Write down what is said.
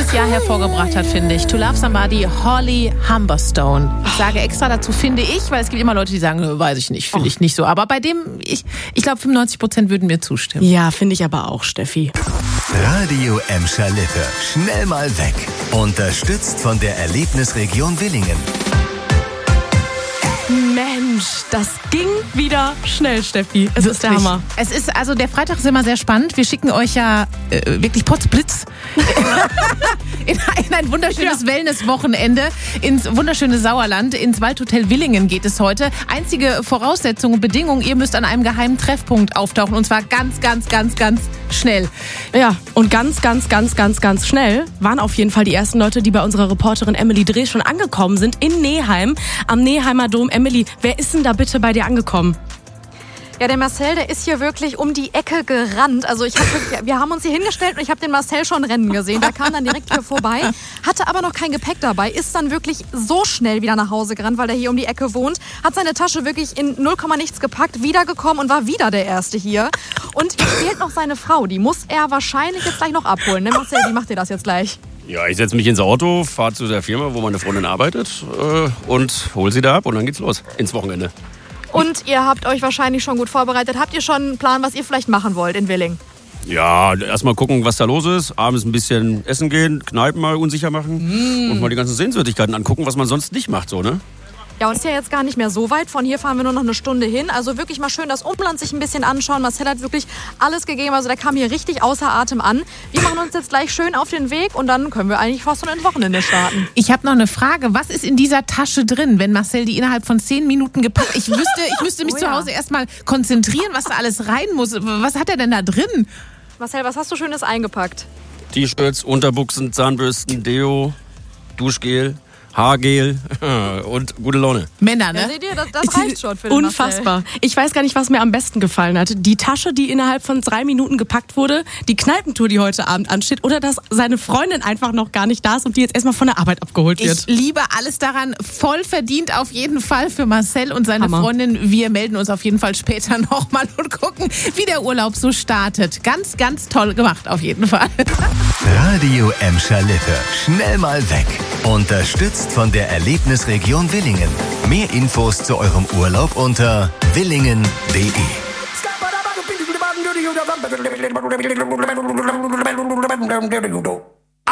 dieses Jahr hervorgebracht hat, finde ich. To Love Somebody, Holly Humberstone. Ich sage extra dazu, finde ich, weil es gibt immer Leute, die sagen, weiß ich nicht, finde ich nicht so. Aber bei dem, ich glaube, 95% würden mir zustimmen. Ja, finde ich aber auch, Steffi. Radio Emscher Lippe. Schnell mal weg. Unterstützt von der Erlebnisregion Willingen. Mensch, das ging wieder schnell, Steffi. Es ist der Hammer. Es ist, also der Freitag ist immer sehr spannend. Wir schicken euch ja wirklich potzblitz in ein wunderschönes Wellness-Wochenende ins wunderschöne Sauerland. Ins Waldhotel Willingen geht es heute. Einzige Voraussetzung und Bedingung, ihr müsst an einem geheimen Treffpunkt auftauchen. Und zwar ganz, ganz, ganz, ganz schnell. Ja, und ganz, ganz, ganz, ganz, ganz schnell waren auf jeden Fall die ersten Leute, die bei unserer Reporterin Emily Dreh schon angekommen sind in Neheim, am Neheimer Dom. Emily, wer ist denn da bitte bei dir angekommen? Ja, der Marcel, der ist hier wirklich um die Ecke gerannt. Also wir haben uns hier hingestellt und ich habe den Marcel schon rennen gesehen. Der kam dann direkt hier vorbei, hatte aber noch kein Gepäck dabei, ist dann wirklich so schnell wieder nach Hause gerannt, weil der hier um die Ecke wohnt, hat seine Tasche wirklich in 0, nichts gepackt, wiedergekommen und war wieder der Erste hier. Und jetzt fehlt noch seine Frau, die muss er wahrscheinlich jetzt gleich noch abholen. Ne, Marcel, wie macht ihr das jetzt gleich? Ja, ich setze mich ins Auto, fahre zu der Firma, wo meine Freundin arbeitet und hole sie da ab und dann geht's los ins Wochenende. Und ihr habt euch wahrscheinlich schon gut vorbereitet. Habt ihr schon einen Plan, was ihr vielleicht machen wollt in Willingen? Ja, erstmal gucken, was da los ist. Abends ein bisschen essen gehen, Kneipen mal unsicher machen und mal die ganzen Sehenswürdigkeiten angucken, was man sonst nicht macht, so, ne? Ja, und ist ja jetzt gar nicht mehr so weit. Von hier fahren wir nur noch eine Stunde hin. Also wirklich mal schön das Umland sich ein bisschen anschauen. Marcel hat wirklich alles gegeben. Also der kam hier richtig außer Atem an. Wir machen uns jetzt gleich schön auf den Weg und dann können wir eigentlich fast schon ins Wochenende starten. Ich habe noch eine Frage. Was ist in dieser Tasche drin, wenn Marcel die innerhalb von 10 Minuten gepackt? Ich müsste mich zu Hause erstmal konzentrieren, was da alles rein muss. Was hat er denn da drin? Marcel, was hast du Schönes eingepackt? T-Shirts, Unterbuchsen, Zahnbürsten, Deo, Duschgel, Haargel und gute Laune. Männer, ne? Ja, seht ihr, das reicht schon für den Unfassbar. Ich weiß gar nicht, was mir am besten gefallen hat. Die Tasche, die innerhalb von 3 Minuten gepackt wurde, die Kneipentour, die heute Abend ansteht, oder dass seine Freundin einfach noch gar nicht da ist und die jetzt erstmal von der Arbeit abgeholt wird. Ich liebe alles daran. Voll verdient auf jeden Fall für Marcel und seine Hammer. Freundin. Wir melden uns auf jeden Fall später nochmal und gucken, wie der Urlaub so startet. Ganz, ganz toll gemacht auf jeden Fall. Radio Emscher Lippe. Schnell mal weg. Unterstützt von der Erlebnisregion Willingen. Mehr Infos zu eurem Urlaub unter willingen.de.